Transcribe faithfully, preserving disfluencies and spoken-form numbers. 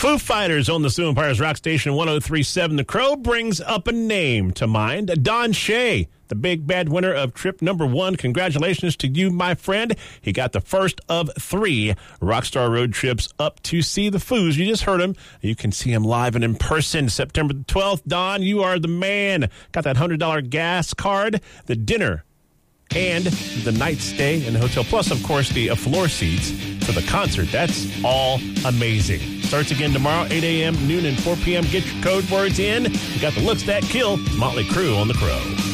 Foo Fighters on the Sioux Empires Rock Station one oh three point seven. The Crow brings up a name to mind, Don Shea, the big bad winner of trip number one. Congratulations to you, my friend. He got the first of three Rockstar Road trips up to see the Foos. You just heard him. You can see him live and in person September the twelfth. Don, you are the man. Got that one hundred dollars gas card, the dinner, and the night stay in the hotel, plus, of course, the uh, floor seats for the concert. That's all amazing. Starts again tomorrow, eight a.m., noon, and four p.m. Get your code words in. You got the looks that kill. Motley Crue on the Crow.